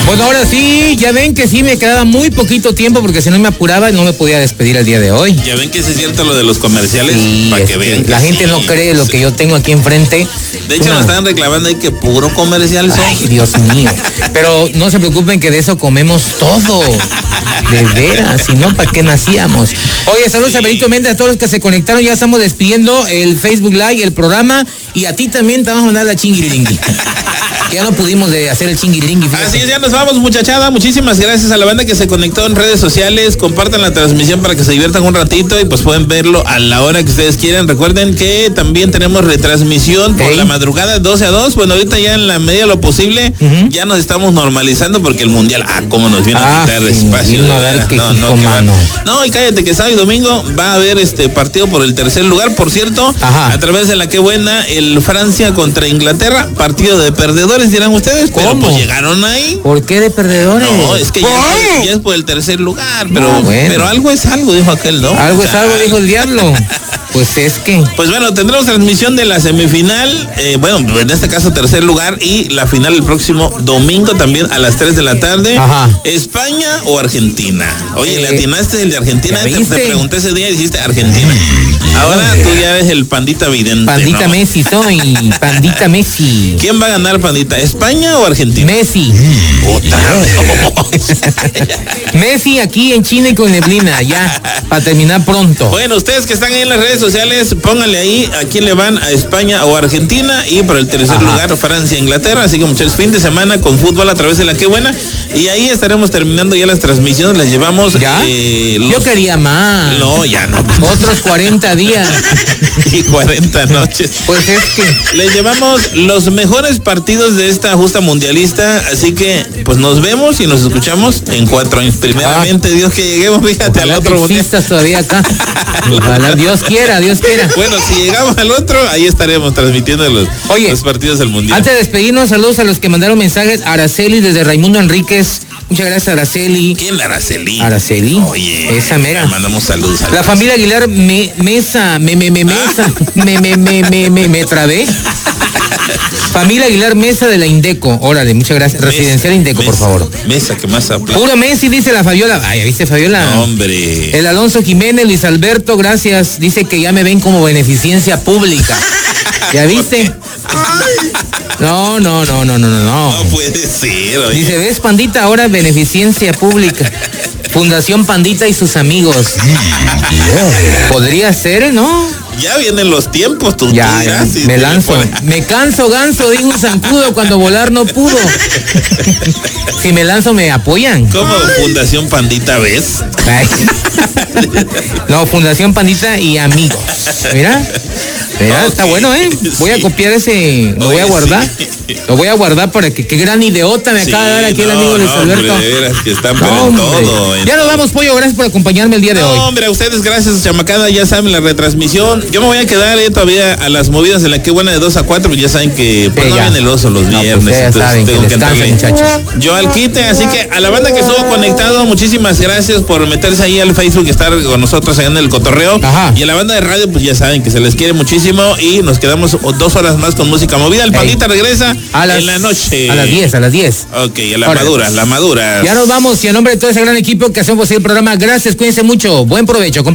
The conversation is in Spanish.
Bueno, ahora sí, ya ven que sí me quedaba muy poquito tiempo porque si no me apuraba no me podía despedir el día de hoy. Ya ven que es cierto lo de los comerciales, Sí, para que vean. La gente no cree lo que yo tengo aquí enfrente. De hecho, nos están reclamando ahí que puro comercial son. Ay, Dios mío. Pero no se preocupen que de eso comemos todo. De veras, si no, ¿para qué nacíamos? Oye, saludos a Benito Méndez, a todos los que se conectaron. Ya estamos despidiendo el Facebook Live, el programa. Y a ti también te vamos a mandar la chinguiringui. Ya no pudimos hacer el chinguiringui. Así es, ya nos vamos, muchachada. Muchísimas gracias a la banda que se conectó en redes sociales. Compartan la transmisión para que se diviertan un ratito y pues pueden verlo a la hora que ustedes quieran. Recuerden que también tenemos retransmisión por la madrugada 12 a 2. Bueno, ahorita ya en la medida de lo posible ya nos estamos normalizando porque el mundial, cómo nos viene a quitar espacio. No, y cállate que sábado y domingo va a haber partido por el tercer lugar. Por cierto, a través de la que buena, el Francia contra Inglaterra, partido de perdedores, dirán ustedes. ¿Cómo? Pero pues llegaron ahí. ¿Por qué de perdedores? No, es que ya es por el tercer lugar, pero, pero algo es algo, dijo aquel, ¿no? Algo es algo, dijo el diablo. Pues es que... Pues bueno, tendremos transmisión de la semifinal, bueno, en este caso tercer lugar, y la final el próximo domingo también a las 3 de la tarde. Ajá. ¿España o Argentina? Oye, ¿le atinaste el de Argentina? Te pregunté ese día y dijiste Argentina. Ahora tú ya eres el pandita vidente. Pandita, ¿no? Messi soy, pandita Messi. ¿Quién va a ganar, pandita? ¿España o Argentina? Messi. Messi aquí en China y con neblina, ya, para terminar pronto. Bueno, ustedes que están ahí en las redes sociales, pónganle ahí a quién le van, a España o Argentina, y por el tercer lugar Francia e Inglaterra. Así que muchachos, fin de semana con fútbol a través de la que buena, y ahí estaremos terminando ya las transmisiones. Las llevamos ¿ya? Yo quería más. No, ya no. Otros 40 días y 40 noches. Pues es que les llevamos los mejores partidos de esta justa mundialista. Así que pues nos vemos y nos escuchamos en 4 años. Primeramente, Dios que lleguemos, fíjate, al otro mundial. Todavía acá. Ojalá, Dios quiera. Bueno, si llegamos al otro, ahí estaremos transmitiendo los partidos del mundial. Antes de despedirnos, saludos a los que mandaron mensajes. Araceli desde Raimundo Enríquez. Muchas gracias, Araceli. ¿Quién, Araceli? Araceli. Oye, esa mera. Le mandamos saludos. La familia Aguilar Mesa. Me trabé. Familia Aguilar Mesa de la Indeco. Órale, muchas gracias. Residencial Indeco, por favor. Mesa, que más aplausos. Puro Messi, dice la Fabiola. Ay, ¿viste, Fabiola? No, hombre. El Alonso Jiménez, Luis Alberto, gracias. Dice que ya me ven como beneficencia pública. ¿Ya viste? No. No puede ser. Oye. Dice, ¿ves, pandita? Ahora beneficencia pública. Fundación Pandita y sus amigos. Podría ser, ¿no? Ya vienen los tiempos, tú ya, dirás, ya, me lanzo. Me canso, ganso, dijo un zancudo cuando volar no pudo. Si me lanzo, ¿me apoyan? ¿Cómo Fundación Pandita ves? No, Fundación Pandita y amigos. Mira, está bueno, ¿eh? Voy a copiar ese, lo voy a guardar. Lo voy a guardar para que, qué gran idiota me acaba de dar aquí el amigo Luis Alberto. Hombre, de veras que están todo. Ya nos vamos, Pollo, gracias por acompañarme el día de hoy. No, hombre, a ustedes gracias, chamacada, ya saben la retransmisión. Yo me voy a quedar todavía a las movidas en la que buena de 2 a 4, pues ya saben que no viene el oso los viernes. Pues entonces saben, tengo que entrarle muchachos. yo al quite, así que a la banda que estuvo conectado, muchísimas gracias por meterse ahí al Facebook y estar con nosotros allá en el cotorreo. Y a la banda de radio, pues ya saben que se les quiere muchísimo y nos quedamos 2 horas más con música movida. El Pandita regresa en la noche. A las 10. Ok, la madura. Ya nos vamos y a nombre de todo ese gran equipo que hacemos el programa, gracias, cuídense mucho, buen provecho, compadre.